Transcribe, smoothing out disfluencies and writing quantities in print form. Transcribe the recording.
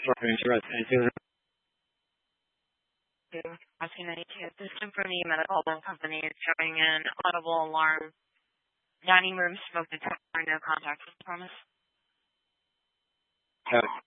for insurance and children. Asking any system from the medical home company is showing an audible alarm. Dining room smoke detector, no contact promise.